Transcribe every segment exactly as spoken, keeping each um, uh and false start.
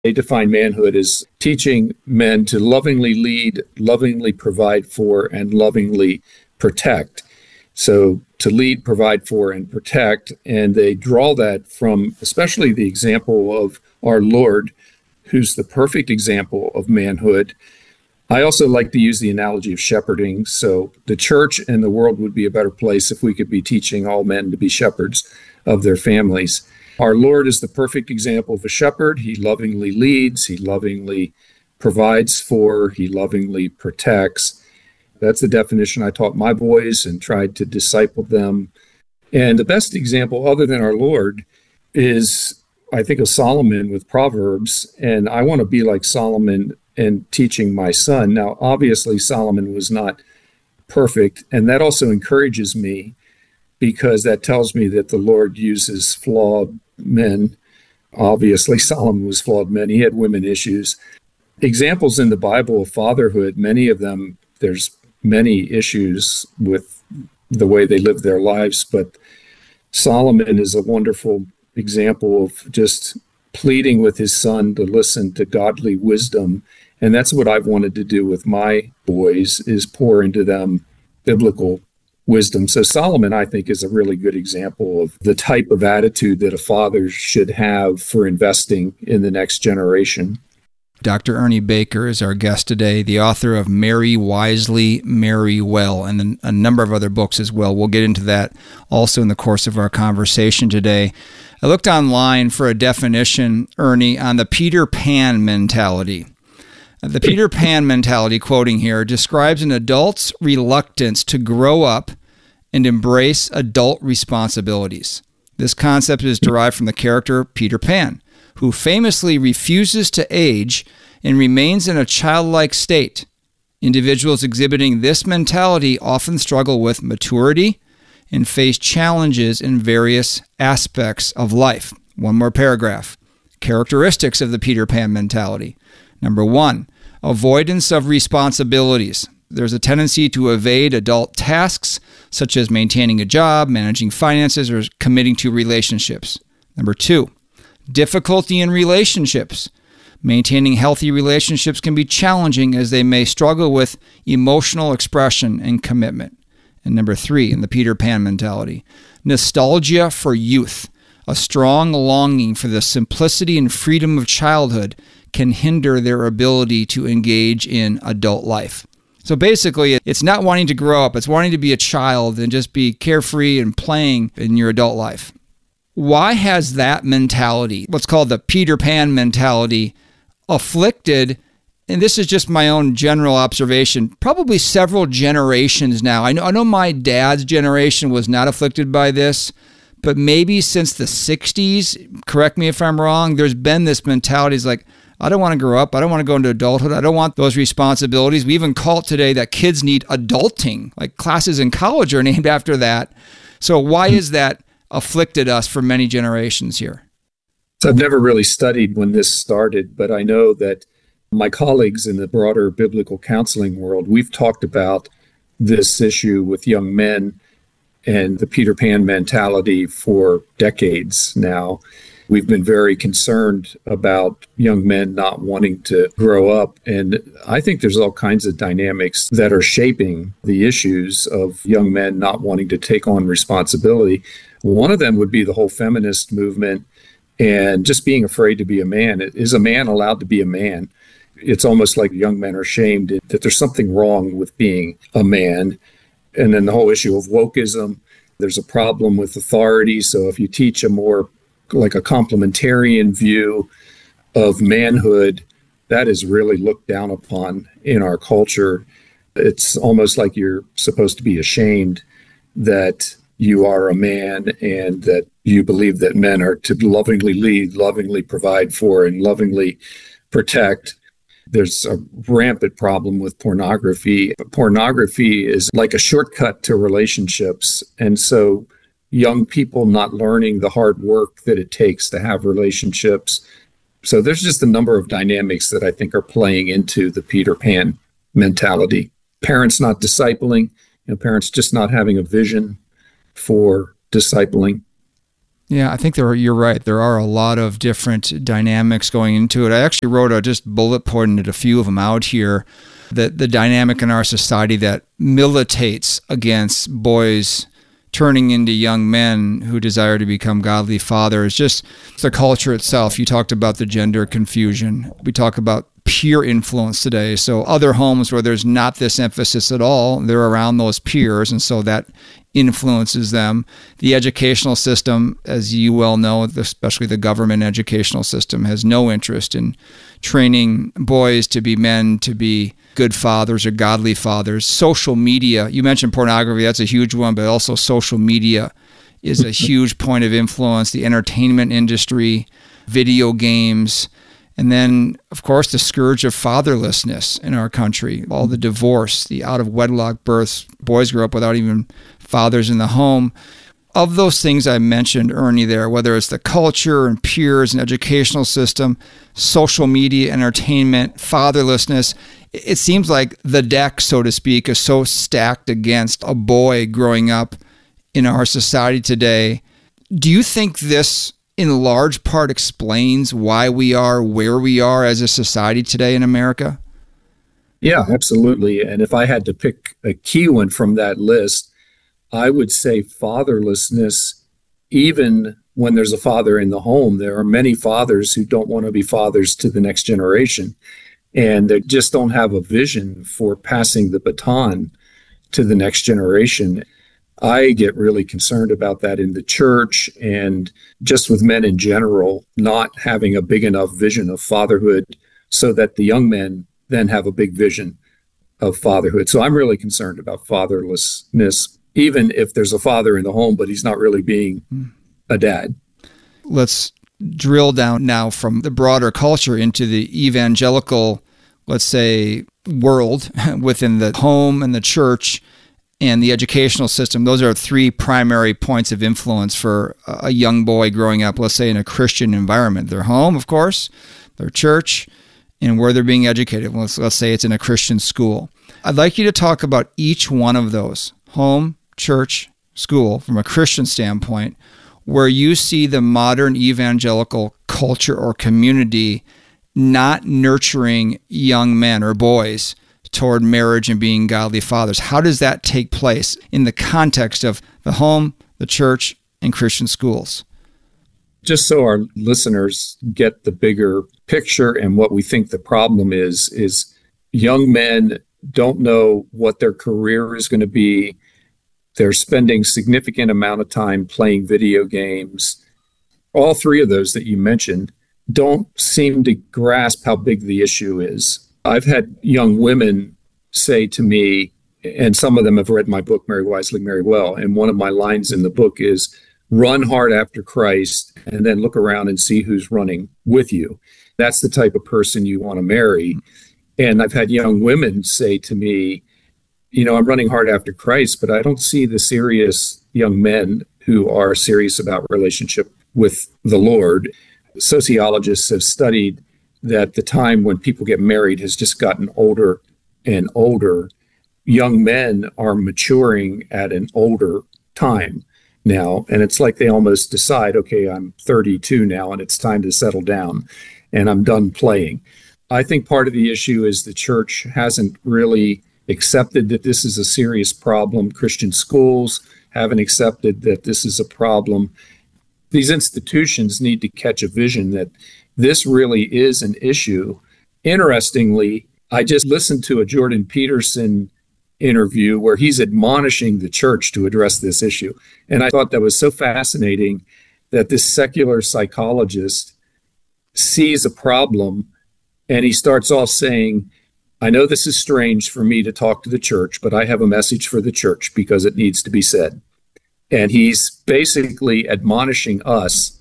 They define manhood as teaching men to lovingly lead, lovingly provide for, and lovingly protect. So to lead, provide for, and protect. And they draw that from especially the example of our Lord, who's the perfect example of manhood. I also like to use the analogy of shepherding. So the church and the world would be a better place if we could be teaching all men to be shepherds of their families. Our Lord is the perfect example of a shepherd. He lovingly leads, he lovingly provides for, he lovingly protects. That's the definition I taught my boys and tried to disciple them. And the best example other than our Lord is, I think, of Solomon with Proverbs. And I want to be like Solomon in teaching my son. Now, obviously, Solomon was not perfect. And that also encourages me, because that tells me that the Lord uses flawed men. Obviously, Solomon was flawed men. He had women issues. Examples in the Bible of fatherhood, many of them, there's many issues with the way they live their lives, but Solomon is a wonderful example of just pleading with his son to listen to godly wisdom. And that's what I've wanted to do with my boys, is pour into them biblical wisdom. So Solomon, I think, is a really good example of the type of attitude that a father should have for investing in the next generation. Doctor Ernie Baker is our guest today, the author of Marry Wisely, Marry Well, and a number of other books as well. We'll get into that also in the course of our conversation today. I looked online for a definition, Ernie, on the Peter Pan mentality. The Peter Pan mentality, quoting here, describes an adult's reluctance to grow up and embrace adult responsibilities. This concept is derived from the character Peter Pan, who famously refuses to age and remains in a childlike state. Individuals exhibiting this mentality often struggle with maturity and face challenges in various aspects of life. One more paragraph. Characteristics of the Peter Pan mentality. Number one, avoidance of responsibilities. There's a tendency to evade adult tasks, such as maintaining a job, managing finances, or committing to relationships. Number two, difficulty in relationships. Maintaining healthy relationships can be challenging, as they may struggle with emotional expression and commitment. And number three, in the Peter Pan mentality, nostalgia for youth. A strong longing for the simplicity and freedom of childhood can hinder their ability to engage in adult life. So basically, it's not wanting to grow up. It's wanting to be a child and just be carefree and playing in your adult life. Why has that mentality, what's called the Peter Pan mentality, afflicted, and this is just my own general observation, probably several generations now? I know, I know my dad's generation was not afflicted by this, but maybe since the sixties, correct me if I'm wrong, there's been this mentality, is like, I don't want to grow up. I don't want to go into adulthood. I don't want those responsibilities. We even call it today that kids need adulting. Like classes in college are named after that. So why is that afflicted us for many generations here? So I've never really studied when this started, but I know that my colleagues in the broader biblical counseling world, we've talked about this issue with young men and the Peter Pan mentality for decades now. We've been very concerned about young men not wanting to grow up. And I think there's all kinds of dynamics that are shaping the issues of young men not wanting to take on responsibility. One of them would be the whole feminist movement and just being afraid to be a man. Is a man allowed to be a man? It's almost like young men are shamed that there's something wrong with being a man. And then the whole issue of wokeism, there's a problem with authority. So if you teach a more like a complementarian view of manhood, that is really looked down upon in our culture. It's almost like you're supposed to be ashamed that you are a man and that you believe that men are to lovingly lead, lovingly provide for, and lovingly protect. There's a rampant problem with pornography. Pornography is like a shortcut to relationships. And so young people not learning the hard work that it takes to have relationships. So there's just a number of dynamics that I think are playing into the Peter Pan mentality. Parents not discipling, you know, parents just not having a vision for discipling. Yeah, I think there are, you're right. There are a lot of different dynamics going into it. I actually wrote a just bullet pointed a few of them out here. That the dynamic in our society that militates against boys turning into young men who desire to become godly fathers, just the culture itself. You talked about the gender confusion. We talk about peer influence today. So other homes where there's not this emphasis at all, they're around those peers, and so that influences them. The educational system, as you well know, especially the government educational system, has no interest in training boys to be men, to be good fathers or godly fathers. Social media, you mentioned pornography, that's a huge one, but also social media is a huge point of influence. The entertainment industry, video games, and then, of course, the scourge of fatherlessness in our country, all the divorce, the out-of-wedlock births, boys grow up without even fathers in the home. Of those things I mentioned, Ernie, there, whether it's the culture and peers and educational system, social media, entertainment, fatherlessness, it seems like the deck, so to speak, is so stacked against a boy growing up in our society today. Do you think this, in large part, explains why we are where we are as a society today in America? Yeah, absolutely. And if I had to pick a key one from that list, I would say fatherlessness. Even when there's a father in the home, there are many fathers who don't want to be fathers to the next generation, and they just don't have a vision for passing the baton to the next generation. I get really concerned about that in the church and just with men in general, not having a big enough vision of fatherhood so that the young men then have a big vision of fatherhood. So I'm really concerned about fatherlessness, even if there's a father in the home, but he's not really being a dad. Let's drill down now from the broader culture into the evangelical, let's say, world within the home and the church and the educational system. Those are three primary points of influence for a young boy growing up, let's say, in a Christian environment. Their home, of course, their church, and where they're being educated. Let's, let's say it's in a Christian school. I'd like you to talk about each one of those, home, church, school, from a Christian standpoint, where you see the modern evangelical culture or community not nurturing young men or boys toward marriage and being godly fathers. How does that take place in the context of the home, the church, and Christian schools? Just so our listeners get the bigger picture and what we think the problem is, is young men don't know what their career is going to be. They're spending significant amount of time playing video games. All three of those that you mentioned don't seem to grasp how big the issue is. I've had young women say to me, and some of them have read my book, Marry Wisely, Marry Well, and one of my lines in the book is, run hard after Christ and then look around and see who's running with you. That's the type of person you want to marry. And I've had young women say to me, you know, I'm running hard after Christ, but I don't see the serious young men who are serious about relationship with the Lord. Sociologists have studied that the time when people get married has just gotten older and older. Young men are maturing at an older time now, and it's like they almost decide, okay, I'm thirty-two now and it's time to settle down and I'm done playing. I think part of the issue is the church hasn't really accepted that this is a serious problem. Christian schools haven't accepted that this is a problem. These institutions need to catch a vision that this really is an issue. Interestingly, I just listened to a Jordan Peterson interview where he's admonishing the church to address this issue. And I thought that was so fascinating that this secular psychologist sees a problem and he starts off saying, I know this is strange for me to talk to the church, but I have a message for the church because it needs to be said. And he's basically admonishing us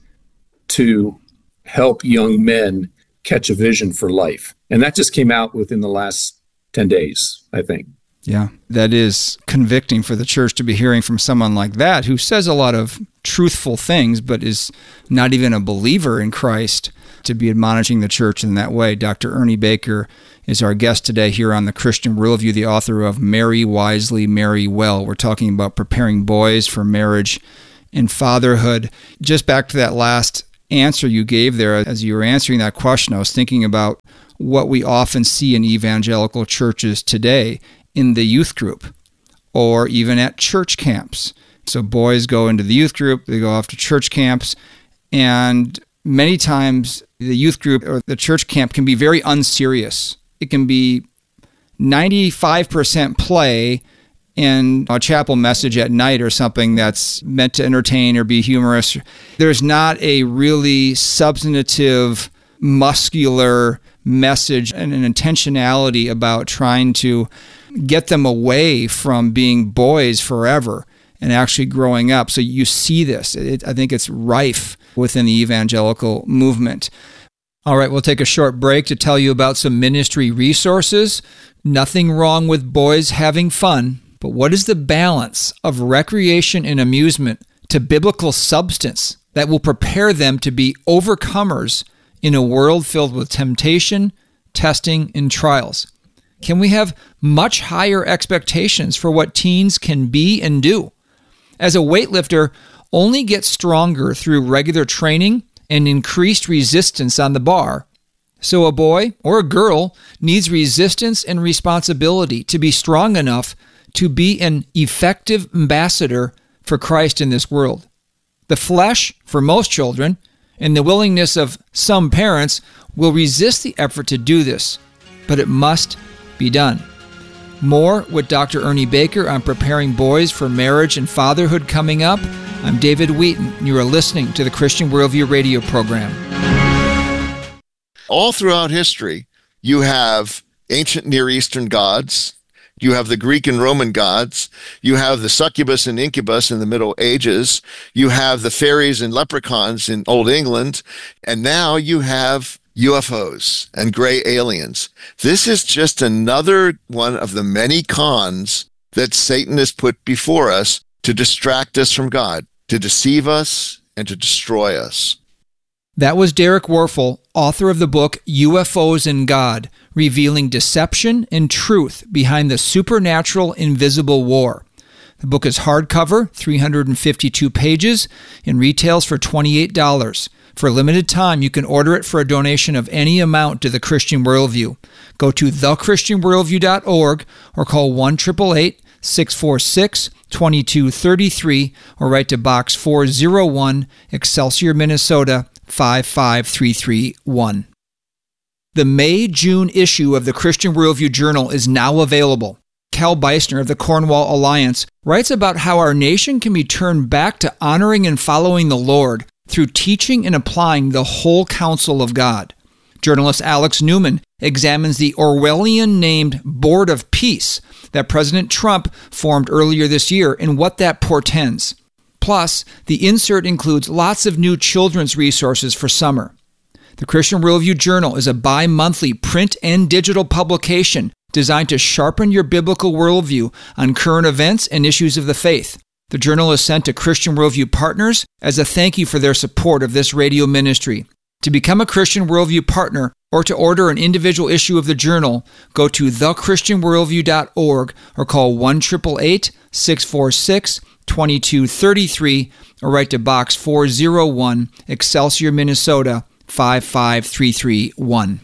to help young men catch a vision for life. And that just came out within the last ten days, I think. Yeah, that is convicting for the church to be hearing from someone like that who says a lot of truthful things, but is not even a believer in Christ, to be admonishing the church in that way. Doctor Ernie Baker is our guest today here on the Christian Worldview, the author of Marry Wisely, Marry Well. We're talking about preparing boys for marriage and fatherhood. Just back to that last answer you gave there, as you were answering that question, I was thinking about what we often see in evangelical churches today in the youth group or even at church camps. So boys go into the youth group, they go off to church camps, and many times the youth group or the church camp can be very unserious. It can be ninety-five percent play and a chapel message at night or something that's meant to entertain or be humorous. There's not a really substantive, muscular message and an intentionality about trying to get them away from being boys forever and actually growing up. So you see this. It, I think it's rife within the evangelical movement. All right, we'll take a short break to tell you about some ministry resources. Nothing wrong with boys having fun, but what is the balance of recreation and amusement to biblical substance that will prepare them to be overcomers in a world filled with temptation, testing, and trials? Can we have much higher expectations for what teens can be and do? As a weightlifter, only gets stronger through regular training and increased resistance on the bar. So a boy or a girl needs resistance and responsibility to be strong enough to be an effective ambassador for Christ in this world. The flesh, for most children, and the willingness of some parents will resist the effort to do this, but it must be done. More with Doctor Ernie Baker on preparing boys for marriage and fatherhood coming up. I'm David Wheaton, and you are listening to the Christian Worldview radio program. All throughout history, you have ancient Near Eastern gods, you have the Greek and Roman gods, you have the succubus and incubus in the Middle Ages, you have the fairies and leprechauns in Old England, and now you have U F Os and gray aliens. This is just another one of the many cons that Satan has put before us to distract us from God, to deceive us, and to destroy us. That was Derek Warfel, author of the book U F Os and God, revealing deception and truth behind the supernatural invisible war. The book is hardcover, three hundred fifty-two pages, and retails for twenty-eight dollars. For a limited time, you can order it for a donation of any amount to the Christian Worldview. Go to the christian worldview dot org or call one eight eight eight, six four six, two two three three or write to Box four oh one, Excelsior, Minnesota, five five three three one. The May-June issue of the Christian Worldview Journal is now available. Cal Beisner of the Cornwall Alliance writes about how our nation can be turned back to honoring and following the Lord through teaching and applying the whole counsel of God. Journalist Alex Newman examines the Orwellian-named Board of Peace that President Trump formed earlier this year and what that portends. Plus, the insert includes lots of new children's resources for summer. The Christian Worldview Journal is a bi-monthly print and digital publication designed to sharpen your biblical worldview on current events and issues of the faith. The journal is sent to Christian Worldview partners as a thank you for their support of this radio ministry. To become a Christian Worldview partner or to order an individual issue of the journal, go to the christian worldview dot org or call one eight eight eight, six four six, two two three three or write to Box four oh one, Excelsior, Minnesota, five five three three one.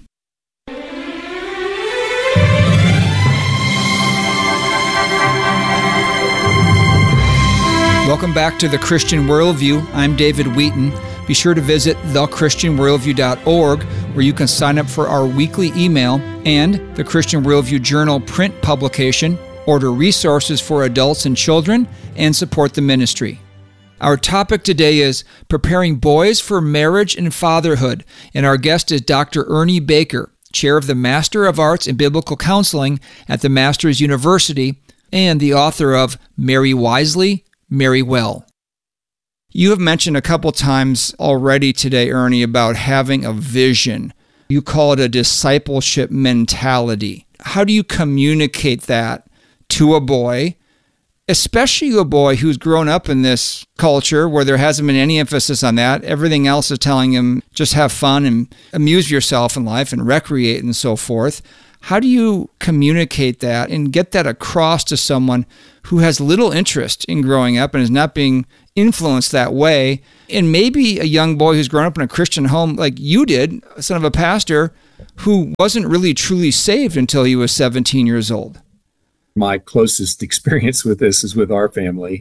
Welcome back to the Christian Worldview. I'm David Wheaton. Be sure to visit the christian worldview dot org where you can sign up for our weekly email and the Christian Worldview Journal print publication, order resources for adults and children, and support the ministry. Our topic today is preparing boys for marriage and fatherhood, and our guest is Doctor Ernie Baker, chair of the Master of Arts in Biblical Counseling at the Masters University and the author of Marry Wisely, Marry Well. You have mentioned a couple times already today, Ernie, about having a vision. You call it a discipleship mentality. How do you communicate that to a boy, especially a boy who's grown up in this culture where there hasn't been any emphasis on that? Everything else is telling him just have fun and amuse yourself in life and recreate and so forth. How do you communicate that and get that across to someone who has little interest in growing up and is not being influenced that way. And maybe a young boy who's grown up in a Christian home like you did, son of a pastor, who wasn't really truly saved until he was seventeen years old. My closest experience with this is with our family.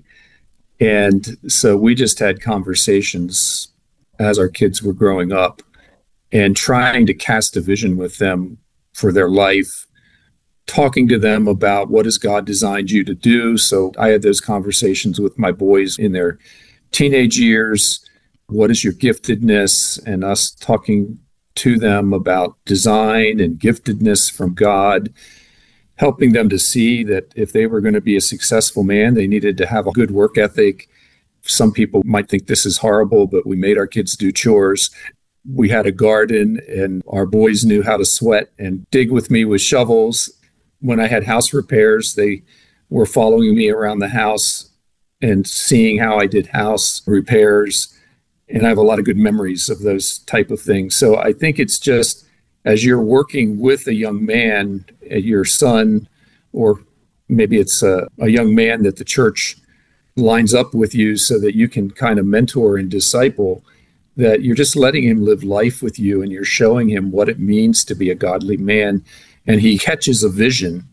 And so we just had conversations as our kids were growing up and trying to cast a vision with them for their life, talking to them about what has God designed you to do. So I had those conversations with my boys in their teenage years. What is your giftedness? And us talking to them about design and giftedness from God, helping them to see that if they were going to be a successful man, they needed to have a good work ethic. Some people might think this is horrible, but we made our kids do chores. We had a garden, and our boys knew how to sweat and dig with me with shovels. When I had house repairs, they were following me around the house and seeing how I did house repairs. And I have a lot of good memories of those type of things. So I think it's just, as you're working with a young man, your son, or maybe it's a, a young man that the church lines up with you so that you can kind of mentor and disciple, that you're just letting him live life with you and you're showing him what it means to be a godly man. And he catches a vision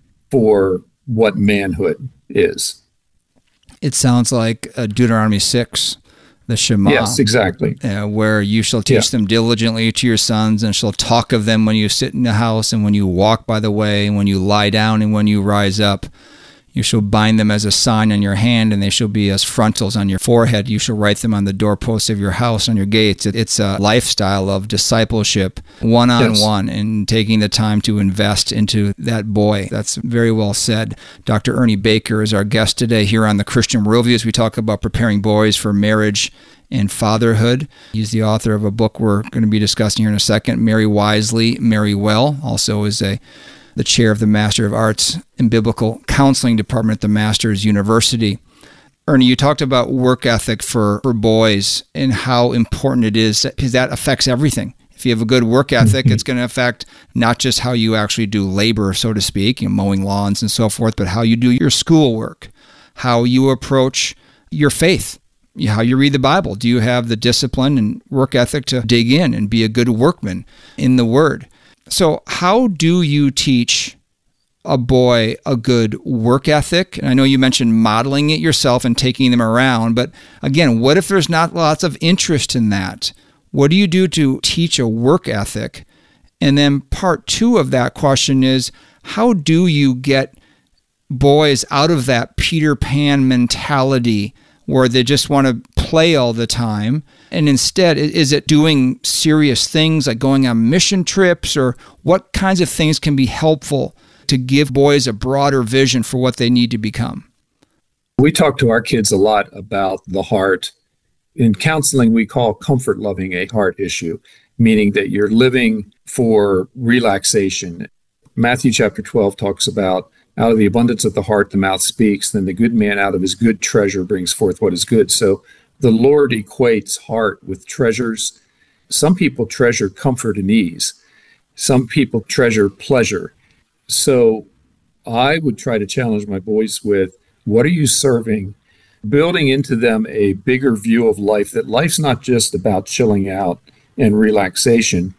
for what manhood is. It sounds like uh, Deuteronomy six, the Shema. Yes, exactly. Uh, where you shall teach yeah. them diligently to your sons, and shall talk of them when you sit in the house, and when you walk by the way, and when you lie down, and when you rise up. You shall bind them as a sign on your hand, and they shall be as frontals on your forehead. You shall write them on the doorposts of your house, on your gates. It's a lifestyle of discipleship, one-on-one, yes. and taking the time to invest into that boy. That's very well said. Doctor Ernie Baker is our guest today here on the Christian Worldview as we talk about preparing boys for marriage and fatherhood. He's the author of a book we're going to be discussing here in a second, Marry Wisely, Marry Well. Also is a the chair of the Master of Arts and Biblical Counseling Department at the Masters University. Ernie, you talked about work ethic for, for boys and how important it is, because that affects everything. If you have a good work ethic, it's going to affect not just how you actually do labor, so to speak, you know, mowing lawns and so forth, but how you do your schoolwork, how you approach your faith, how you read the Bible. Do you have the discipline and work ethic to dig in and be a good workman in the Word? So how do you teach a boy a good work ethic? And I know you mentioned modeling it yourself and taking them around, but again, what if there's not lots of interest in that? What do you do to teach a work ethic? And then part two of that question is, how do you get boys out of that Peter Pan mentality where they just want to play all the time? And instead, is it doing serious things like going on mission trips, or what kinds of things can be helpful to give boys a broader vision for what they need to become? We talk to our kids a lot about the heart. In counseling, we call comfort loving a heart issue, meaning that you're living for relaxation. Matthew chapter twelve talks about, out of the abundance of the heart, the mouth speaks. Then the good man out of his good treasure brings forth what is good. So the Lord equates heart with treasures. Some people treasure comfort and ease. Some people treasure pleasure. So I would try to challenge my boys with, what are you serving? Building into them a bigger view of life, that life's not just about chilling out and relaxation.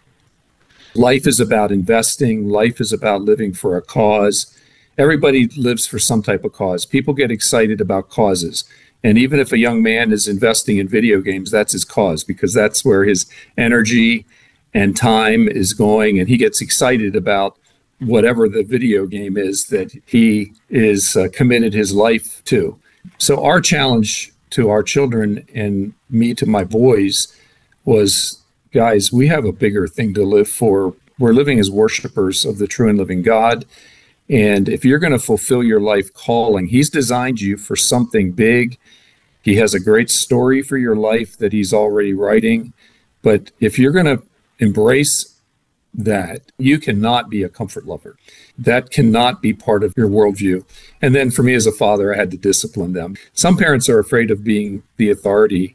Life is about investing. Life is about living for a cause. Everybody lives for some type of cause. People get excited about causes. And even if a young man is investing in video games, that's his cause, because that's where his energy and time is going. And he gets excited about whatever the video game is that he is uh, committed his life to. So our challenge to our children, and me to my boys, was, guys, we have a bigger thing to live for. We're living as worshipers of the true and living God. And if you're going to fulfill your life calling, he's designed you for something big. He has a great story for your life that he's already writing. But if you're going to embrace that, you cannot be a comfort lover. That cannot be part of your worldview. And then for me as a father, I had to discipline them. Some parents are afraid of being the authority,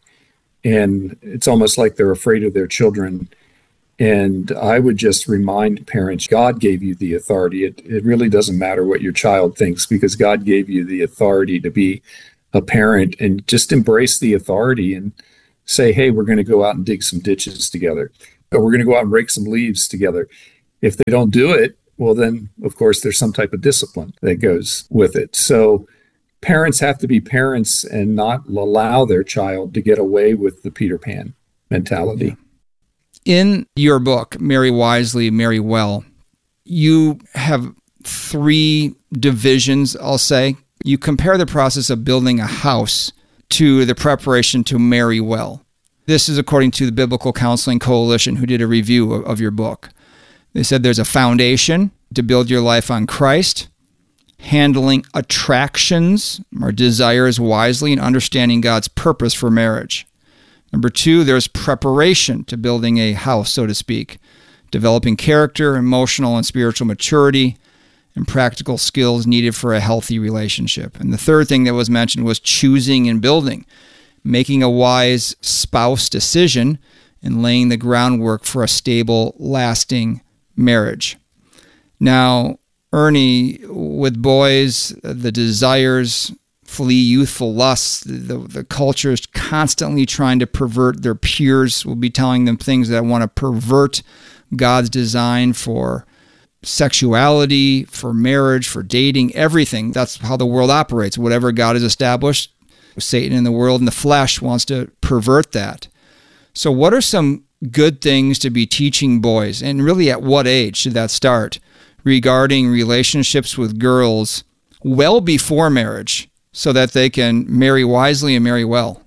and it's almost like they're afraid of their children. And I would just remind parents, God gave you the authority. It, it really doesn't matter what your child thinks, because God gave you the authority to be a parent and just embrace the authority and say, hey, we're going to go out and dig some ditches together, or we're going to go out and rake some leaves together. If they don't do it, well, then, of course, there's some type of discipline that goes with it. So parents have to be parents and not allow their child to get away with the Peter Pan mentality. In your book, Marry Wisely, Marry Well, you have three divisions, I'll say. You compare the process of building a house to the preparation to marry well. This is according to the Biblical Counseling Coalition, who did a review of, of your book. They said there's a foundation to build your life on Christ, handling attractions or desires wisely, and understanding God's purpose for marriage. Number two, there's preparation to building a house, so to speak, developing character, emotional and spiritual maturity, and practical skills needed for a healthy relationship. And the third thing that was mentioned was choosing and building, making a wise spouse decision, and laying the groundwork for a stable, lasting marriage. Now, Ernie, with boys, the desires flee youthful lusts. The, the culture is constantly trying to pervert. Their peers will be telling them things that want to pervert God's design for sexuality, for marriage, for dating, everything. That's how the world operates. Whatever God has established, Satan in the world and the flesh wants to pervert that. So what are some good things to be teaching boys, and really at what age should that start, regarding relationships with girls well before marriage so that they can marry wisely and marry well?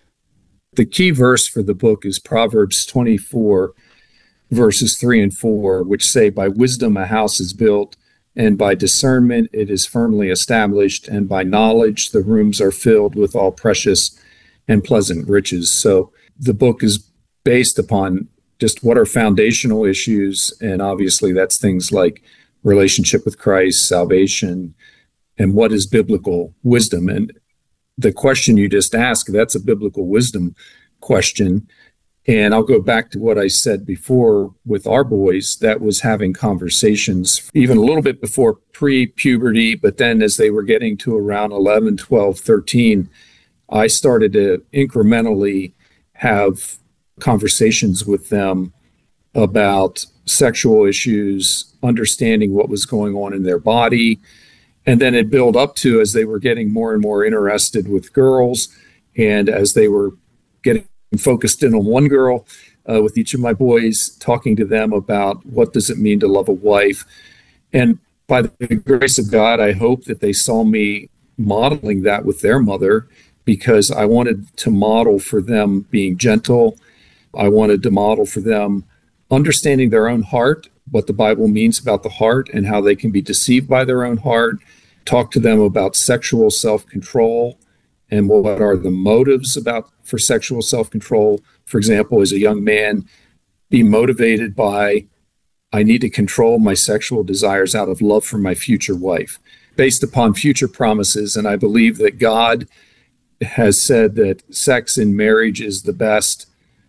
The key verse for the book is Proverbs twenty-four, verses three and four, which say, by wisdom a house is built, and by discernment it is firmly established, and by knowledge the rooms are filled with all precious and pleasant riches. So the book is based upon just what are foundational issues, and obviously that's things like relationship with Christ, salvation, and what is biblical wisdom. And the question you just asked, that's a biblical wisdom question. And I'll go back to what I said before with our boys. That was having conversations even a little bit before pre-puberty, but then as they were getting to around eleven, twelve, thirteen, I started to incrementally have conversations with them about sexual issues, understanding what was going on in their body. And then it built up to, as they were getting more and more interested with girls, and as they were getting focused in on one girl, uh, with each of my boys, talking to them about what does it mean to love a wife. And by the grace of God, I hope that they saw me modeling that with their mother, because I wanted to model for them being gentle. I wanted to model for them understanding their own heart, what the Bible means about the heart and how they can be deceived by their own heart. Talk to them about sexual self-control and what are the motives about for sexual self-control. For example, as a young man, be motivated by, I need to control my sexual desires out of love for my future wife, based upon future promises. And I believe that God has said that sex in marriage is the best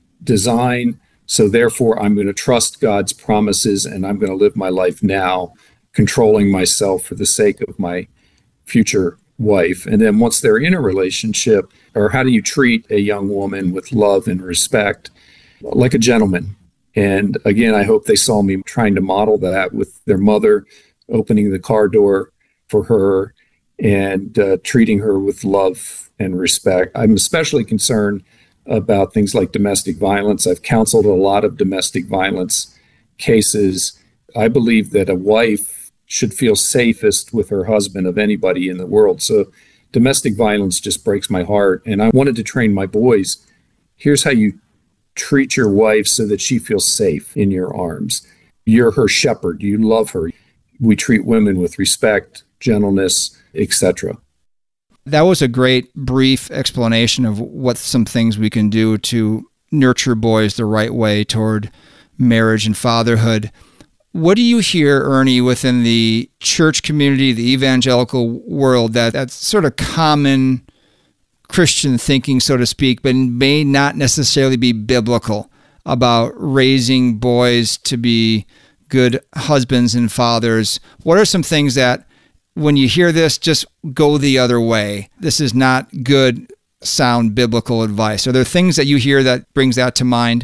design. So therefore, I'm going to trust God's promises, and I'm going to live my life now, controlling myself for the sake of my future wife. And then once they're in a relationship, or how do you treat a young woman with love and respect, like a gentleman? And again, I hope they saw me trying to model that with their mother, opening the car door for her and uh, treating her with love and respect. I'm especially concerned about things like domestic violence. I've counseled a lot of domestic violence cases. I believe that a wife should feel safest with her husband of anybody in the world. So domestic violence just breaks my heart. And I wanted to train my boys. Here's how you treat your wife so that she feels safe in your arms. You're her shepherd. You love her. We treat women with respect, gentleness, et cetera. That was a great brief explanation of what some things we can do to nurture boys the right way toward marriage and fatherhood. What do you hear, Ernie, within the church community, the evangelical world, that that's sort of common Christian thinking, so to speak, but may not necessarily be biblical, about raising boys to be good husbands and fathers? What are some things that when you hear this, just go the other way. This is not good, sound biblical advice. Are there things that you hear that brings that to mind?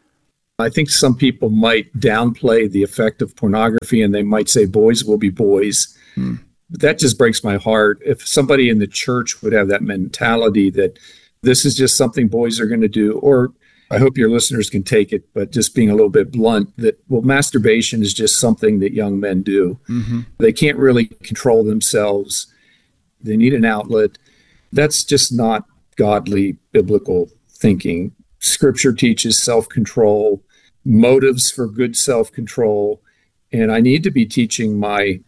I think some people might downplay the effect of pornography, and they might say boys will be boys. Hmm. That just breaks my heart. If somebody in the church would have that mentality that this is just something boys are going to do, or I hope your listeners can take it, but just being a little bit blunt, that, well, masturbation is just something that young men do. Mm-hmm. They can't really control themselves. They need an outlet. That's just not godly, biblical thinking. Scripture teaches self-control, motives for good self-control, and I need to be teaching my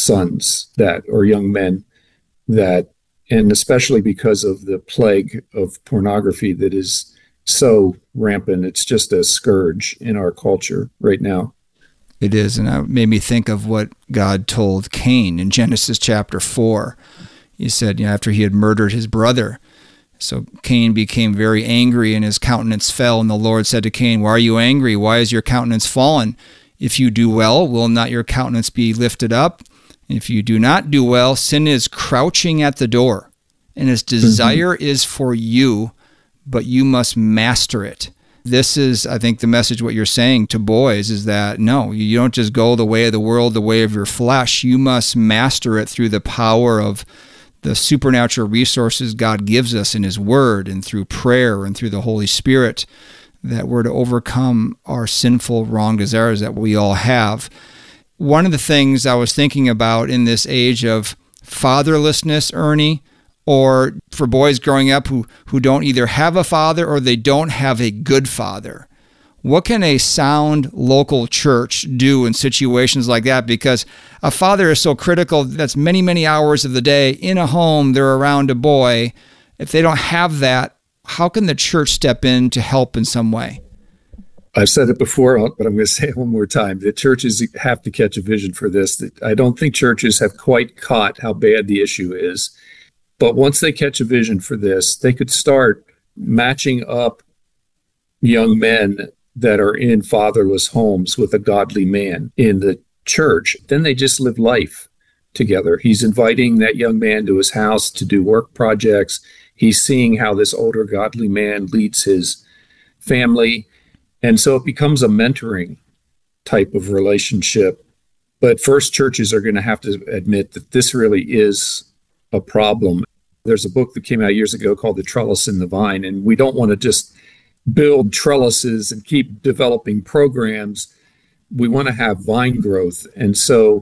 sons that, or young men that, and especially because of the plague of pornography that is so rampant. It's just a scourge in our culture right now. It is, and it made me think of what God told Cain in Genesis chapter four. He said, you know, after he had murdered his brother, so Cain became very angry and his countenance fell, and the Lord said to Cain, why are you angry? Why is your countenance fallen? If you do well, will not your countenance be lifted up? If you do not do well, sin is crouching at the door, and its desire mm-hmm. is for you, but you must master it. This is, I think, the message what you're saying to boys is that, no, you don't just go the way of the world, the way of your flesh. You must master it through the power of the supernatural resources God gives us in His Word and through prayer and through the Holy Spirit, that we're to overcome our sinful, wrong desires that we all have. One of the things I was thinking about in this age of fatherlessness, Ernie, or for boys growing up who, who don't either have a father or they don't have a good father, what can a sound local church do in situations like that? Because a father is so critical. That's many, many hours of the day in a home. They're around a boy. If they don't have that, how can the church step in to help in some way? I've said it before, but I'm going to say it one more time. The churches have to catch a vision for this. I don't think churches have quite caught how bad the issue is. But once they catch a vision for this, they could start matching up young men that are in fatherless homes with a godly man in the church. Then they just live life together. He's inviting that young man to his house to do work projects. He's seeing how this older godly man leads his family. And so it becomes a mentoring type of relationship. But first, churches are going to have to admit that this really is a problem. There's a book that came out years ago called The Trellis and the Vine, and we don't want to just build trellises and keep developing programs. We want to have vine growth. And so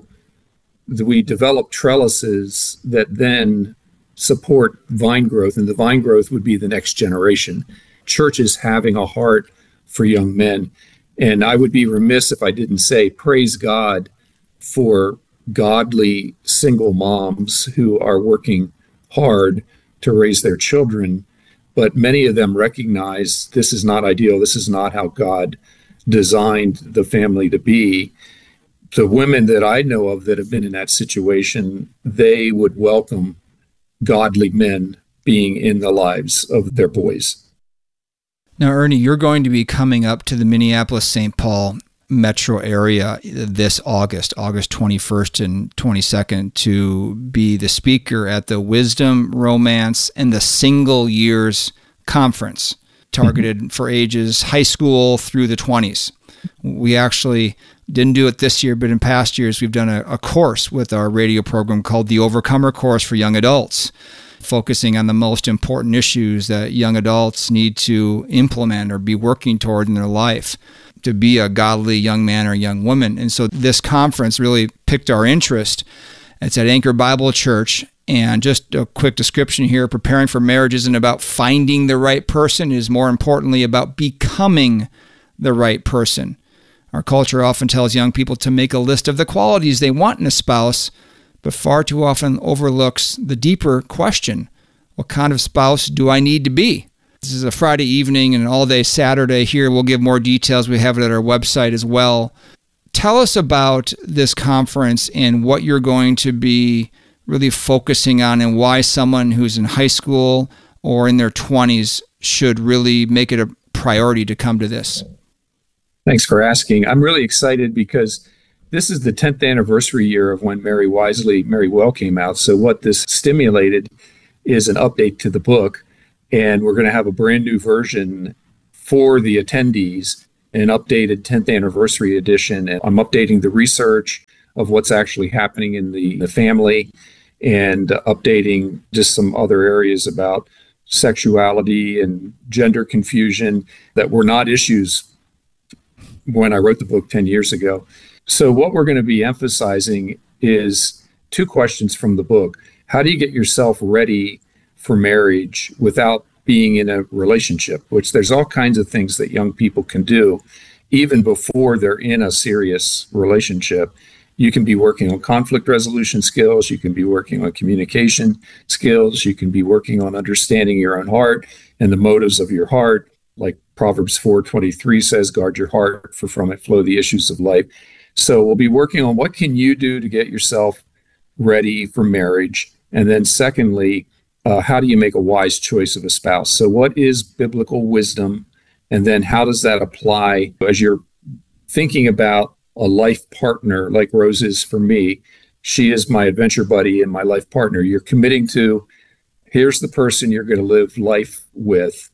we develop trellises that then support vine growth, and the vine growth would be the next generation. Churches having a heart for young men. And I would be remiss if I didn't say, praise God for godly single moms who are working hard to raise their children. But many of them recognize this is not ideal. This is not how God designed the family to be. The women that I know of that have been in that situation, they would welcome godly men being in the lives of their boys. Now, Ernie, you're going to be coming up to the Minneapolis-Saint Paul metro area this August, August twenty-first and twenty-second, to be the speaker at the Wisdom, Romance, and the Single Years Conference, targeted mm-hmm. for ages high school through the twenties. We actually didn't do it this year, but in past years, we've done a, a course with our radio program called the Overcomer Course for young adults, focusing on the most important issues that young adults need to implement or be working toward in their life to be a godly young man or young woman. And so this conference really picked our interest. It's at Anchor Bible Church. And just a quick description here, preparing for marriage isn't about finding the right person. It is more importantly about becoming the right person. Our culture often tells young people to make a list of the qualities they want in a spouse, but far too often overlooks the deeper question, what kind of spouse do I need to be? This is a Friday evening and an all-day Saturday here. We'll give more details. We have it at our website as well. Tell us about this conference and what you're going to be really focusing on and why someone who's in high school or in their twenties should really make it a priority to come to this. Thanks for asking. I'm really excited because this is the tenth anniversary year of when Mary Wisely, Mary Well came out. So what this stimulated is an update to the book. And we're going to have a brand new version for the attendees, an updated tenth anniversary edition. And I'm updating the research of what's actually happening in the, the family and uh, updating just some other areas about sexuality and gender confusion that were not issues when I wrote the book ten years ago. So what we're going to be emphasizing is two questions from the book. How do you get yourself ready for marriage without being in a relationship, which there's all kinds of things that young people can do even before they're in a serious relationship. You can be working on conflict resolution skills. You can be working on communication skills. You can be working on understanding your own heart and the motives of your heart. Like Proverbs four twenty-three says, guard your heart, for from it flow the issues of life. So we'll be working on what can you do to get yourself ready for marriage. And then secondly, uh, how do you make a wise choice of a spouse? So what is biblical wisdom? And then how does that apply as you're thinking about a life partner like Rose is for me? She is my adventure buddy and my life partner. You're committing to, here's the person you're going to live life with.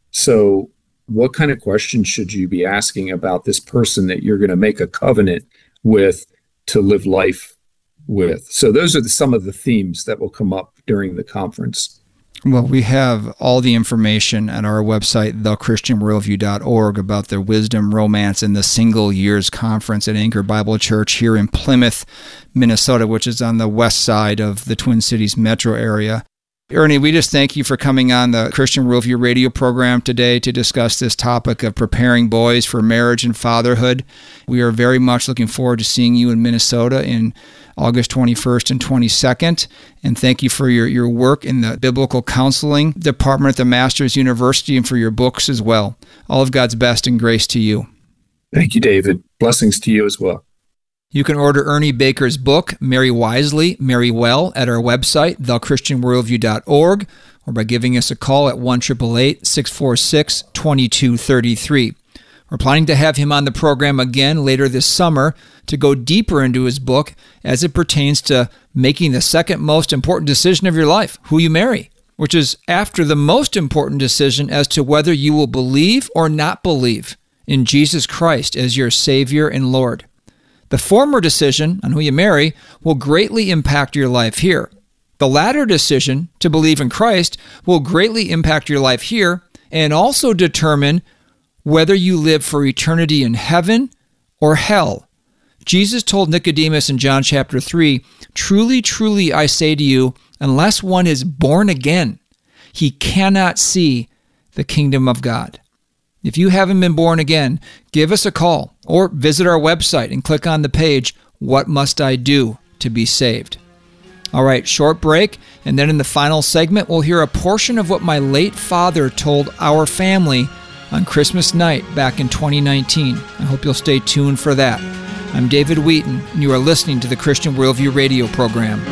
So what kind of questions should you be asking about this person that you're going to make a covenant with to live life with? So those are the, some of the themes that will come up during the conference. Well, we have all the information at our website, the christian worldview dot org, about the Wisdom, Romance, and the Single Years Conference at Anchor Bible Church here in Plymouth, Minnesota, which is on the west side of the Twin Cities metro area. Ernie, we just thank you for coming on the Christian Worldview radio program today to discuss this topic of preparing boys for marriage and fatherhood. We are very much looking forward to seeing you in Minnesota in August twenty-first and twenty-second. And thank you for your, your work in the Biblical Counseling Department at the Masters University and for your books as well. All of God's best and grace to you. Thank you, David. Blessings to you as well. You can order Ernie Baker's book, Mary Wisely, Mary Well, at our website, the christian worldview dot org, or by giving us a call at one eight eight eight, six four six, two two three three. We're planning to have him on the program again later this summer to go deeper into his book as it pertains to making the second most important decision of your life, who you marry, which is after the most important decision as to whether you will believe or not believe in Jesus Christ as your Savior and Lord. The former decision on who you marry will greatly impact your life here. The latter decision to believe in Christ will greatly impact your life here and also determine whether you live for eternity in heaven or hell. Jesus told Nicodemus in John chapter three, "Truly, truly, I say to you, unless one is born again, he cannot see the kingdom of God." If you haven't been born again, give us a call or visit our website and click on the page, What Must I Do to Be Saved? All right, short break, and then in the final segment, we'll hear a portion of what my late father told our family on Christmas night back in twenty nineteen. I hope you'll stay tuned for that. I'm David Wheaton, and you are listening to the Christian Worldview radio program.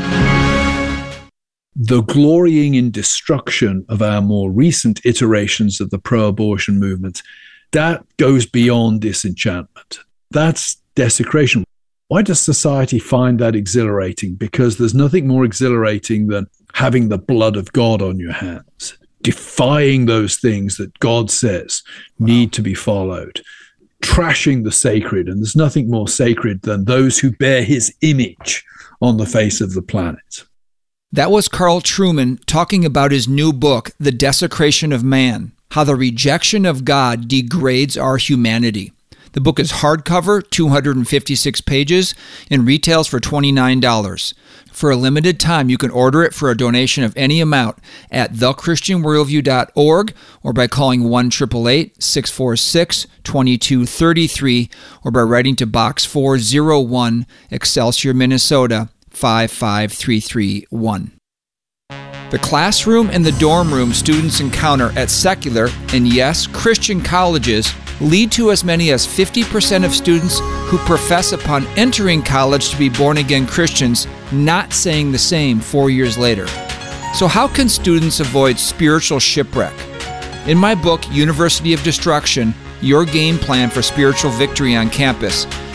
The glorying in destruction of our more recent iterations of the pro-abortion movement, that goes beyond disenchantment. That's desecration. Why does society find that exhilarating? Because there's nothing more exhilarating than having the blood of God on your hands, defying those things that God says need to be followed, trashing the sacred. And there's nothing more sacred than those who bear his image on the face of the planet. That was Carl Trueman talking about his new book, The Desecration of Man, How the Rejection of God Degrades Our Humanity. The book is hardcover, two hundred fifty-six pages, and retails for twenty-nine dollars. For a limited time, you can order it for a donation of any amount at the christian worldview dot org or by calling one eight eight eight, six four six, two two three three or by writing to Box four oh one, Excelsior, Minnesota, five five three three one. The classroom and the dorm room students encounter at secular and, yes, Christian colleges lead to as many as fifty percent of students who profess upon entering college to be born-again Christians not saying the same four years later. So how can students avoid spiritual shipwreck? In my book, University of Destruction, Your Game Plan for Spiritual Victory on Campus,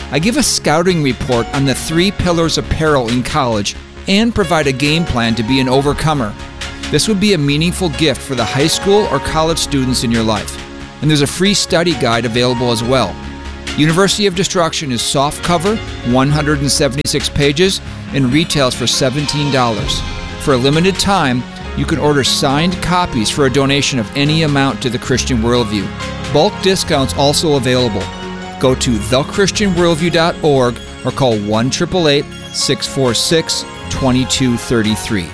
I give a scouting report on the three pillars of peril in college and provide a game plan to be an overcomer. This would be a meaningful gift for the high school or college students in your life. And there's a free study guide available as well. University of Destruction is softcover, one hundred seventy-six pages, and retails for seventeen dollars. For a limited time, you can order signed copies for a donation of any amount to the Christian Worldview. Bulk discounts also available. Go to the christian worldview dot org or call one eight eight eight, six four six, two two three three.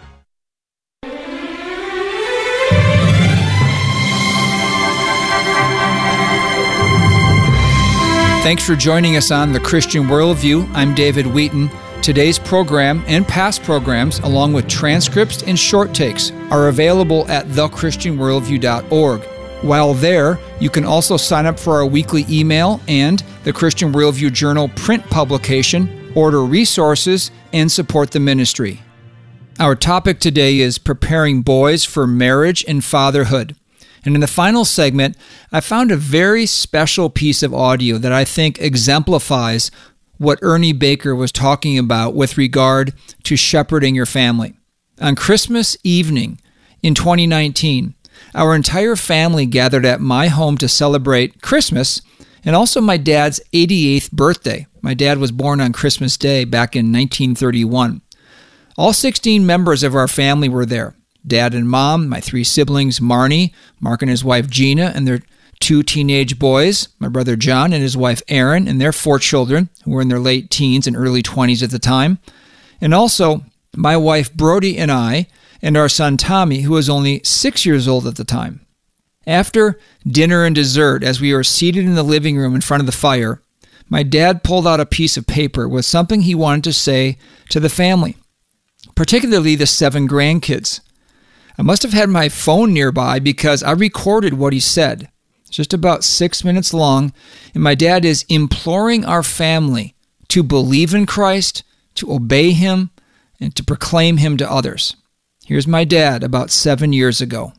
Thanks for joining us on The Christian Worldview. I'm David Wheaton. Today's program and past programs, along with transcripts and short takes, are available at the christian worldview dot org. While there, you can also sign up for our weekly email and the Christian Worldview Journal print publication, order resources, and support the ministry. Our topic today is preparing boys for marriage and fatherhood. And in the final segment, I found a very special piece of audio that I think exemplifies what Ernie Baker was talking about with regard to shepherding your family. On Christmas evening in twenty nineteen, our entire family gathered at my home to celebrate Christmas and also my dad's eighty-eighth birthday. My dad was born on Christmas Day back in nineteen thirty-one. All sixteen members of our family were there. Dad and Mom, my three siblings, Marnie, Mark and his wife Gina, and their two teenage boys, my brother John and his wife Erin, and their four children, who were in their late teens and early twenties at the time. And also my wife Brody and I, and our son Tommy, who was only six years old at the time. After dinner and dessert, as we were seated in the living room in front of the fire, my dad pulled out a piece of paper with something he wanted to say to the family, particularly the seven grandkids. I must have had my phone nearby because I recorded what he said. It's just about six minutes long, and my dad is imploring our family to believe in Christ, to obey Him, and to proclaim Him to others. Here's my dad about seven years ago.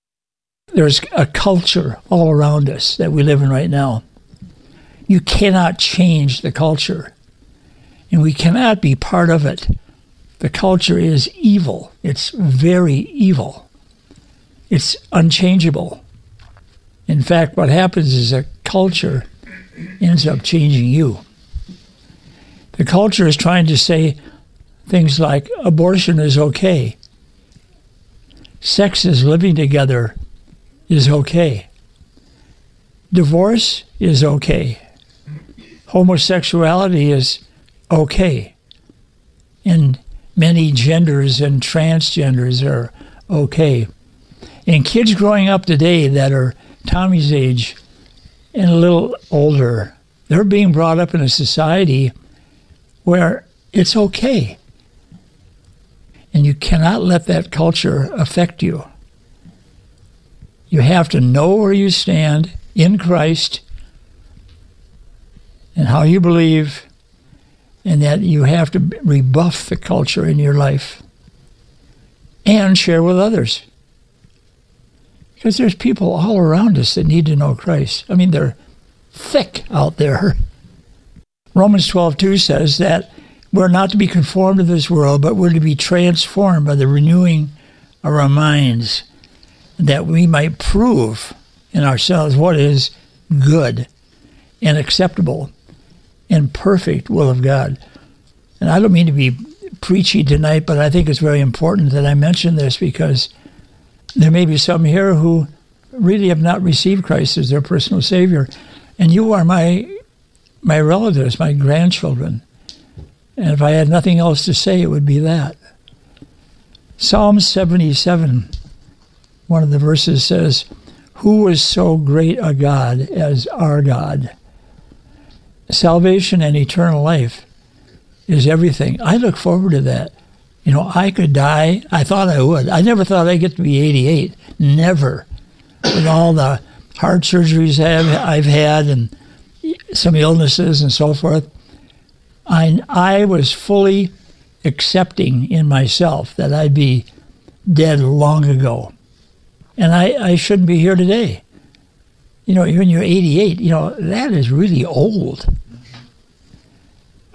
There's a culture all around us that we live in right now. You cannot change the culture, and we cannot be part of it. The culture is evil. It's very evil. It's unchangeable. In fact, what happens is a culture ends up changing you. The culture is trying to say things like abortion is okay. Sex is living together is okay. Divorce is okay. Homosexuality is okay. And many genders and transgenders are okay. And kids growing up today that are Tommy's age and a little older, they're being brought up in a society where it's okay. And you cannot let that culture affect you. You have to know where you stand in Christ and how you believe, and that you have to rebuff the culture in your life and share with others. Because there's people all around us that need to know Christ. I mean, they're thick out there. Romans twelve two says that we're not to be conformed to this world, but we're to be transformed by the renewing of our minds, that we might prove in ourselves what is good and acceptable and perfect will of God. And I don't mean to be preachy tonight, but I think it's very important that I mention this because there may be some here who really have not received Christ as their personal Savior. And you are my my relatives, my grandchildren. And if I had nothing else to say, it would be that. Psalm seventy-seven, one of the verses says, "Who is so great a God as our God?" Salvation and eternal life is everything. I look forward to that. You know, I could die. I thought I would. I never thought I'd get to be eighty-eight. Never. With all the heart surgeries I've had and some illnesses and so forth, I, I was fully accepting in myself that I'd be dead long ago. And I, I shouldn't be here today. You know, when you're eighty-eight, you know, that is really old.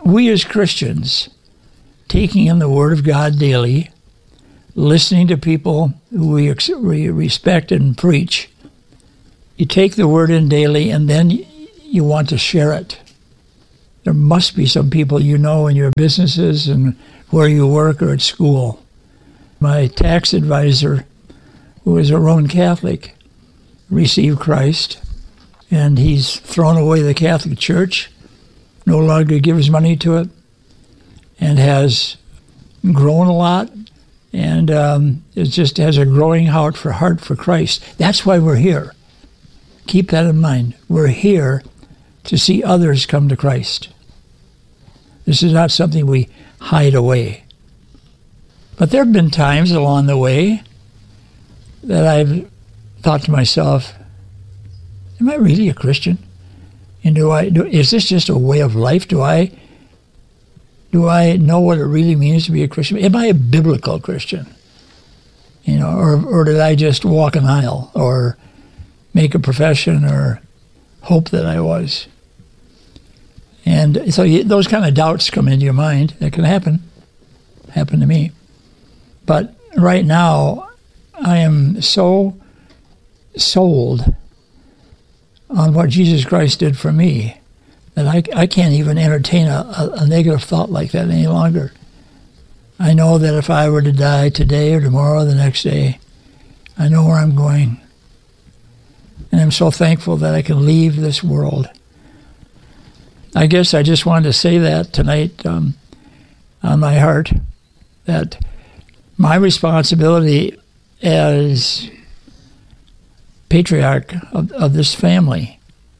we as Christians, taking in the Word of God daily, listening to people who we, ex- we respect and preach, you take the Word in daily and then you want to share it. There must be some people you know in your businesses and where you work or at school. My tax advisor, who is a Roman Catholic, received Christ, and he's thrown away the Catholic Church, no longer gives money to it, and has grown a lot, and um, it just has a growing heart for heart for Christ. That's why we're here. Keep that in mind. We're here to see others come to Christ. This is not something we hide away. But there have been times along the way that I've thought to myself, am I really a Christian? And do I do, is this just a way of life? Do I do I know what it really means to be a Christian? Am I a biblical Christian? You know, or or did I just walk an aisle or make a profession or hope that I was? And so you, those kind of doubts come into your mind. That can happen. Happened to me. But right now, I am so sold on what Jesus Christ did for me that I, I can't even entertain a, a, a negative thought like that any longer. I know that if I were to die today or tomorrow or the next day, I know where I'm going. And I'm so thankful that I can leave this world. I guess I just wanted to say that tonight um, on my heart, that my responsibility as patriarch of, of this family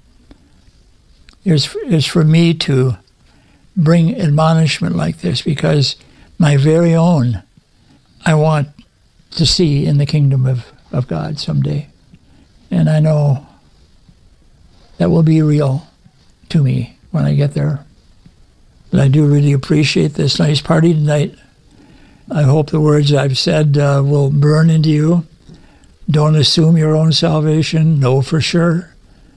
is, is for me to bring admonishment like this, because my very own I want to see in the kingdom of, of God someday. And I know that will be real to me when I get there. But I do really appreciate this nice party tonight. I hope the words I've said uh, will burn into you. Don't assume your own salvation. Know for sure.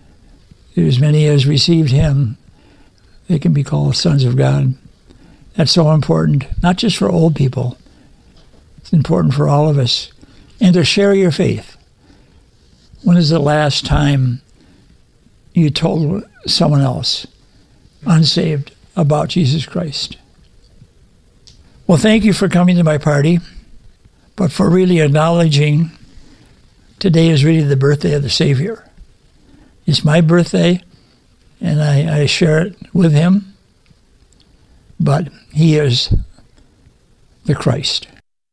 As many as received him, they can be called sons of God. That's so important, not just for old people. It's important for all of us. And to share your faith. When is the last time you told someone else, unsaved, about Jesus Christ? Well, thank you for coming to my party, but for really acknowledging today is really the birthday of the Savior. It's my birthday, and I, I share it with him, but he is the Christ.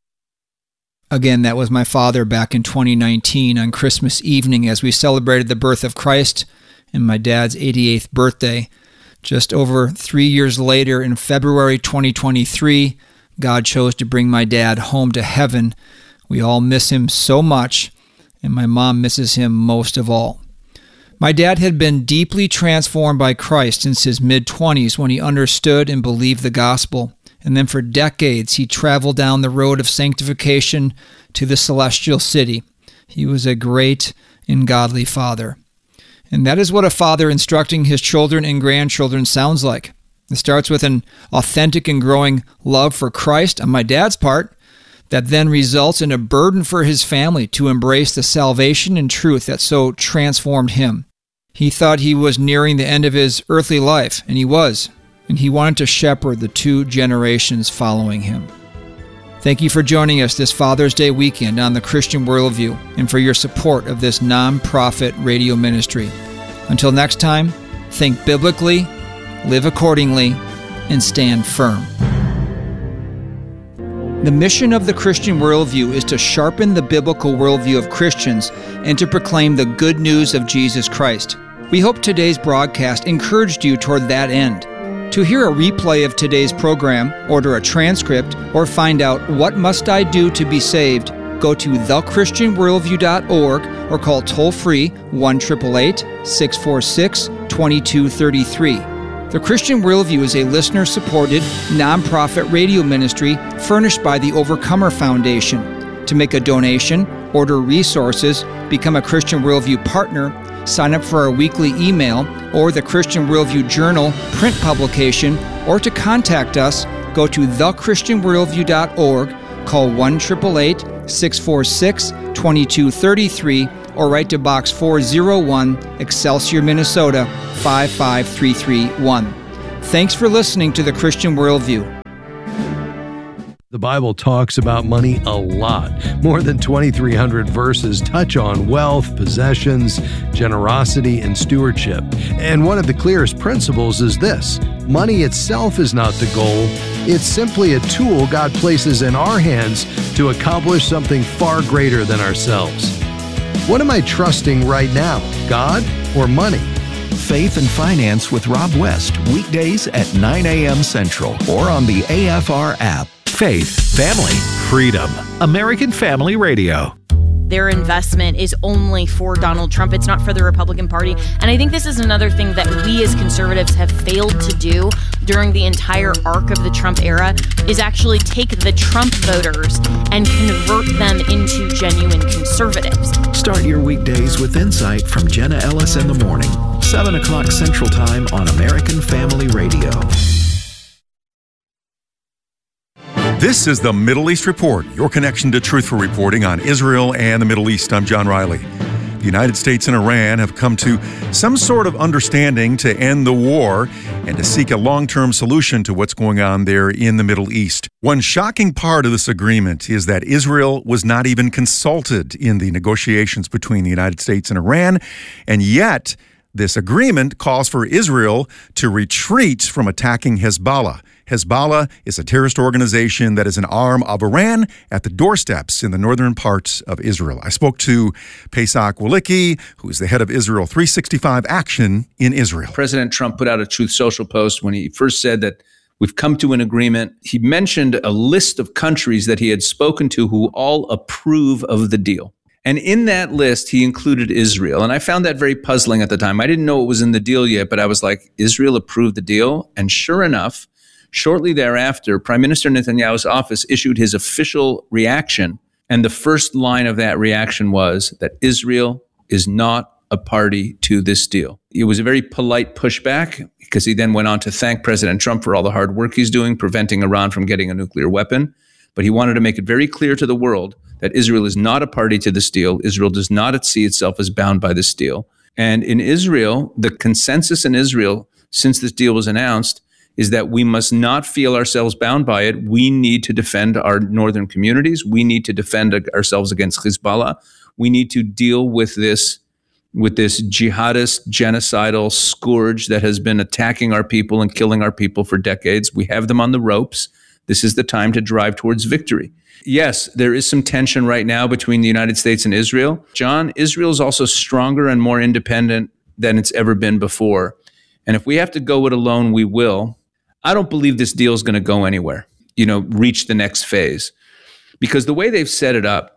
Again, that was my father back in twenty nineteen on Christmas evening as we celebrated the birth of Christ and my dad's eighty-eighth birthday. Just over three years later, in February twenty twenty-three, God chose to bring my dad home to heaven. We all miss him so much, and my mom misses him most of all. My dad had been deeply transformed by Christ since his mid-twenties when he understood and believed the gospel. And then for decades, he traveled down the road of sanctification to the celestial city. He was a great and godly father. And that is what a father instructing his children and grandchildren sounds like. It starts with an authentic and growing love for Christ on my dad's part that then results in a burden for his family to embrace the salvation and truth that so transformed him. He thought he was nearing the end of his earthly life, and he was, and he wanted to shepherd the two generations following him. Thank you for joining us this Father's Day weekend on the Christian Worldview and for your support of this non-profit radio ministry. Until next time, think biblically, live accordingly, and stand firm. The mission of the Christian Worldview is to sharpen the biblical worldview of Christians and to proclaim the good news of Jesus Christ. We hope today's broadcast encouraged you toward that end. To hear a replay of today's program, order a transcript, or find out what must I do to be saved, go to the christian worldview dot org or call toll-free one eight eight eight, six four six, two two three three. The Christian Worldview is a listener-supported, nonprofit radio ministry furnished by the Overcomer Foundation. To make a donation, order resources, become a Christian Worldview partner, sign up for our weekly email or the Christian Worldview Journal print publication, or to contact us, go to the christian worldview dot org, call one eight eight eight, six four six, two two three three, or write to Box four oh one, Excelsior, Minnesota, five five three three one. Thanks for listening to The Christian Worldview. The Bible talks about money a lot. More than twenty-three hundred verses touch on wealth, possessions, generosity, and stewardship. And one of the clearest principles is this: money itself is not the goal. It's simply a tool God places in our hands to accomplish something far greater than ourselves. What am I trusting right now, God or money? Faith and Finance with Rob West, weekdays at nine a.m. Central or on the A F R app. Faith, family, freedom. American Family Radio. Their investment is only for Donald Trump. It's not for the Republican Party. And I think this is another thing that we as conservatives have failed to do during the entire arc of the Trump era is actually take the Trump voters and convert them into genuine conservatives. Start your weekdays with insight from Jenna Ellis in the morning, seven o'clock Central Time on American Family Radio. This is the Middle East Report, your connection to truthful reporting on Israel and the Middle East. I'm John Riley. The United States and Iran have come to some sort of understanding to end the war and to seek a long-term solution to what's going on there in the Middle East. One shocking part of this agreement is that Israel was not even consulted in the negotiations between the United States and Iran, and yet this agreement calls for Israel to retreat from attacking Hezbollah. Hezbollah is a terrorist organization that is an arm of Iran at the doorsteps in the northern parts of Israel. I spoke to Pesach Walicki, who is the head of Israel three sixty-five Action in Israel. President Trump put out a Truth Social post when he first said that we've come to an agreement. He mentioned a list of countries that he had spoken to who all approve of the deal. And in that list, he included Israel. And I found that very puzzling at the time. I didn't know it was in the deal yet, but I was like, Israel approved the deal? And sure enough, shortly thereafter, Prime Minister Netanyahu's office issued his official reaction. And the first line of that reaction was that Israel is not a party to this deal. It was a very polite pushback because he then went on to thank President Trump for all the hard work he's doing, preventing Iran from getting a nuclear weapon. But he wanted to make it very clear to the world that Israel is not a party to this deal. Israel does not see itself as bound by this deal. And in Israel, the consensus in Israel since this deal was announced is that we must not feel ourselves bound by it. We need to defend our northern communities. We need to defend ourselves against Hezbollah. We need to deal with this, with this jihadist, genocidal scourge that has been attacking our people and killing our people for decades. We have them on the ropes. This is the time to drive towards victory. Yes, there is some tension right now between the United States and Israel. John, Israel is also stronger and more independent than it's ever been before. And if we have to go it alone, we will. I don't believe this deal is going to go anywhere, you know, reach the next phase. Because the way they've set it up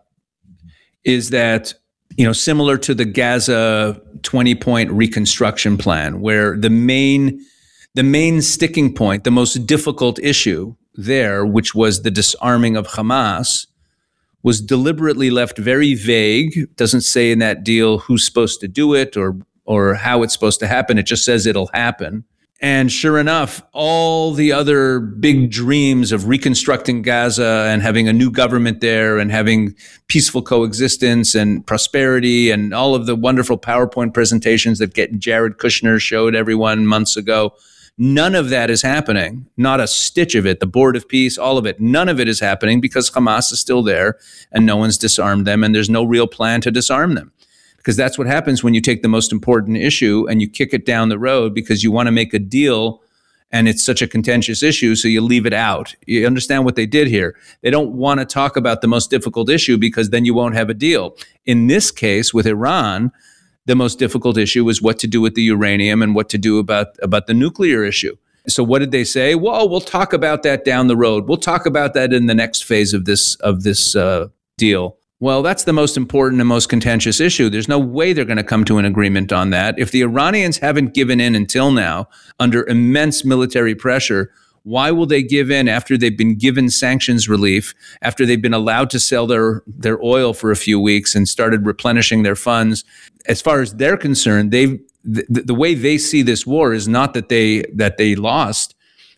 is that, you know, similar to the Gaza twenty-point reconstruction plan, where the main, the main sticking point, the most difficult issue there, which was the disarming of Hamas, was deliberately left very vague. Doesn't say in that deal who's supposed to do it or or how it's supposed to happen. It just says it'll happen. And sure enough, all the other big dreams of reconstructing Gaza and having a new government there and having peaceful coexistence and prosperity and all of the wonderful PowerPoint presentations that get Jared Kushner showed everyone months ago, none of that is happening. Not a stitch of it. The Board of Peace, all of it. None of it is happening because Hamas is still there and no one's disarmed them and there's no real plan to disarm them. Because that's what happens when you take the most important issue and you kick it down the road because you want to make a deal and it's such a contentious issue, so you leave it out. You understand what they did here? They don't want to talk about the most difficult issue because then you won't have a deal. In this case, with Iran, the most difficult issue was what to do with the uranium and what to do about, about the nuclear issue. So what did they say? Well, we'll talk about that down the road. We'll talk about that in the next phase of this, of this uh, deal. Well, that's the most important and most contentious issue. There's no way they're going to come to an agreement on that. If the Iranians haven't given in until now under immense military pressure, why will they give in after they've been given sanctions relief, after they've been allowed to sell their, their oil for a few weeks and started replenishing their funds? As far as they're concerned, they've the, the way they see this war is not that they that they lost.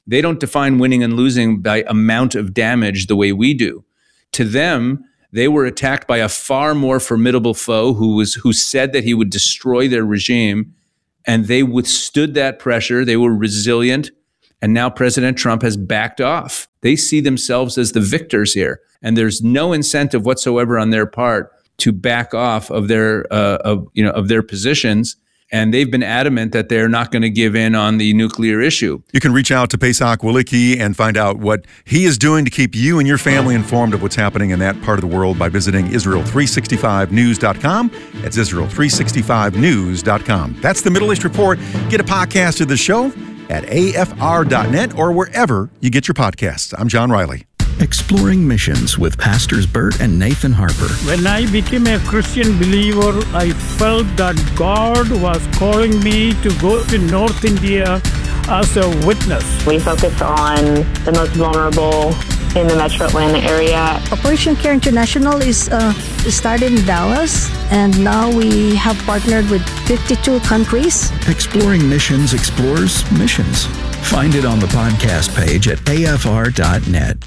They don't define winning and losing by amount of damage the way we do. To them, they were attacked by a far more formidable foe who was who said that he would destroy their regime, and they withstood that pressure. They were resilient, and now President Trump has backed off. They see themselves as the victors here, and there's no incentive whatsoever on their part to back off of their uh, of you know of their positions. And they've been adamant that they're not going to give in on the nuclear issue. You can reach out to Pesach Wilicki and find out what he is doing to keep you and your family informed of what's happening in that part of the world by visiting Israel three sixty-five news dot com. That's Israel three sixty-five news dot com. That's the Middle East Report. Get a podcast of the show at A F R dot net or wherever you get your podcasts. I'm John Riley. Exploring Missions with Pastors Bert and Nathan Harper. When I became a Christian believer, I felt that God was calling me to go to North India as a witness. We focus on the most vulnerable in the Metro Atlanta area. Operation Care International is uh, started in Dallas, and now we have partnered with fifty-two countries. Exploring Missions explores missions. Find it on the podcast page at A F R dot net.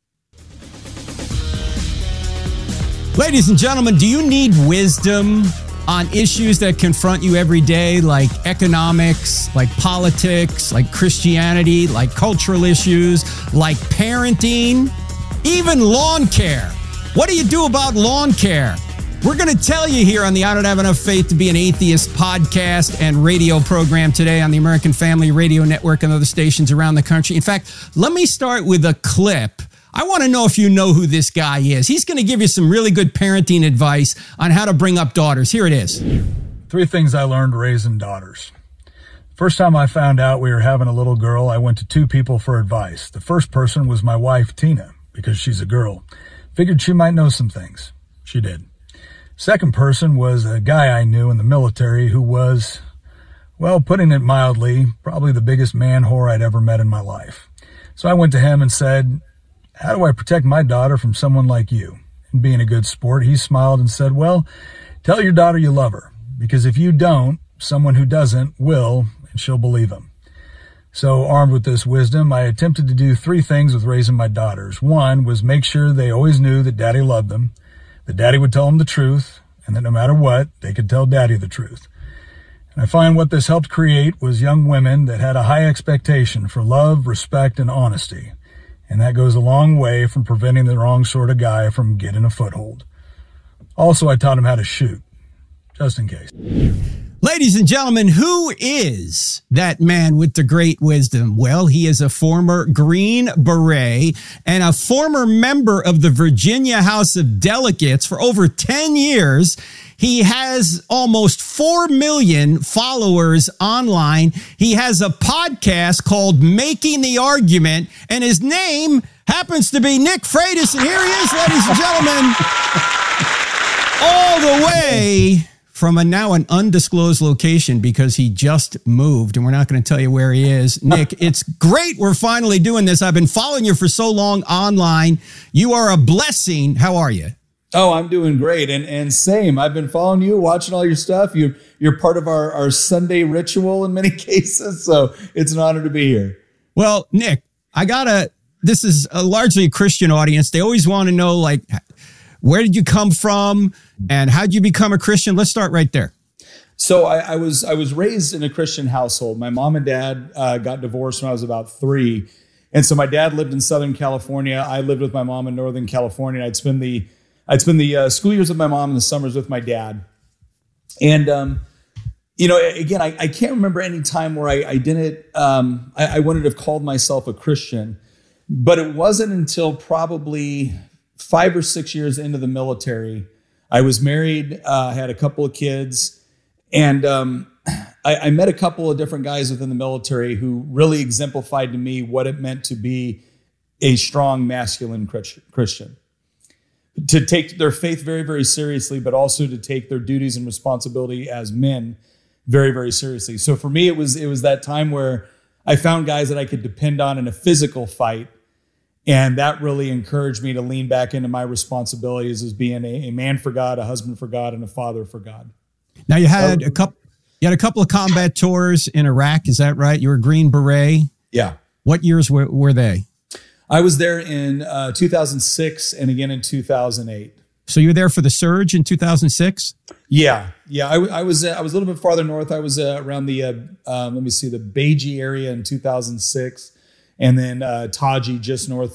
Ladies and gentlemen, do you need wisdom on issues that confront you every day, like economics, like politics, like Christianity, like cultural issues, like parenting, even lawn care? What do you do about lawn care? We're going to tell you here on the I Don't Have Enough Faith to Be an Atheist podcast and radio program today on the American Family Radio Network and other stations around the country. In fact, let me start with a clip. I want to know if you know who this guy is. He's going to give you some really good parenting advice on how to bring up daughters. Here it is. Three things I learned raising daughters. First time I found out we were having a little girl, I went to two people for advice. The first person was my wife, Tina, because she's a girl. Figured she might know some things. She did. Second person was a guy I knew in the military who was, well, putting it mildly, probably the biggest man whore I'd ever met in my life. So I went to him and said, how do I protect my daughter from someone like you? And being a good sport, he smiled and said, well, tell your daughter you love her, because if you don't, someone who doesn't will, and she'll believe him. So armed with this wisdom, I attempted to do three things with raising my daughters. One was make sure they always knew that daddy loved them, that daddy would tell them the truth, and that no matter what, they could tell daddy the truth. And I find what this helped create was young women that had a high expectation for love, respect, and honesty. And that goes a long way from preventing the wrong sort of guy from getting a foothold. Also, I taught him how to shoot, just in case. Ladies and gentlemen, who is that man with the great wisdom? Well, he is a former Green Beret and a former member of the Virginia House of Delegates for over ten years. He has almost four million followers online. He has a podcast called Making the Argument, and his name happens to be Nick Freitas. And here he is, ladies and gentlemen, all the way from a now an undisclosed location because he just moved, and we're not going to tell you where he is. Nick, it's great we're finally doing this. I've been following you for so long online. You are a blessing. How are you? Oh, I'm doing great. And and same. I've been following you, watching all your stuff. You're, you're part of our, our Sunday ritual in many cases. So it's an honor to be here. Well, Nick, I gotta, this is a largely a Christian audience. They always want to know, like, where did you come from and how did you become a Christian? Let's start right there. So I, I was I was raised in a Christian household. My mom and dad uh, got divorced when I was about three. And so my dad lived in Southern California. I lived with my mom in Northern California. I'd spend the I'd spend the uh, school years with my mom and the summers with my dad. And, um, you know, again, I, I can't remember any time where I, I didn't, um, I, I wouldn't have called myself a Christian. But it wasn't until probably five or six years into the military. I was married, uh, had a couple of kids, and um, I, I met a couple of different guys within the military who really exemplified to me what it meant to be a strong, masculine Christian. To take their faith very, very seriously, but also to take their duties and responsibility as men very, very seriously. So for me, it was it was that time where I found guys that I could depend on in a physical fight, and that really encouraged me to lean back into my responsibilities as being a, a man for God, a husband for God, and a father for God. Now you had a couple, you had a couple of combat tours in Iraq. Is that right? You were a Green Beret. Yeah. What years were, were they? I was there in uh, two thousand six and again in two thousand eight. So you were there for the surge in two thousand six? Yeah, yeah. I, I was uh, I was a little bit farther north. I was uh, around the uh, um, let me see the Beiji area in two thousand six, and then uh, Taji just north